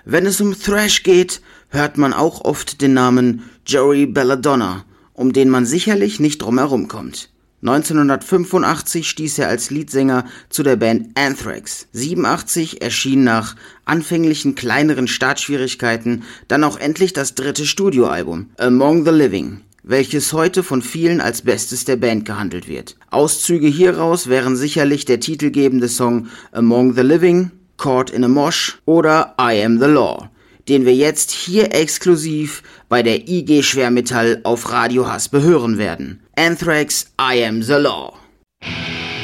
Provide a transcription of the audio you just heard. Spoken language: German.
Wenn es um Thrash geht, hört man auch oft den Namen Joey Belladonna, um den man sicherlich nicht drum herum kommt. 1985 stieß er als Leadsänger zu der Band Anthrax. 87 erschien nach anfänglichen kleineren Startschwierigkeiten dann auch endlich das 3. Studioalbum, Among the Living, welches heute von vielen als Bestes der Band gehandelt wird. Auszüge hieraus wären sicherlich der titelgebende Song Among the Living, Caught in a Mosh oder I Am the Law, den wir jetzt hier exklusiv bei der IG Schwermetall auf Radio Haspe hören werden. Anthrax, I Am the Law.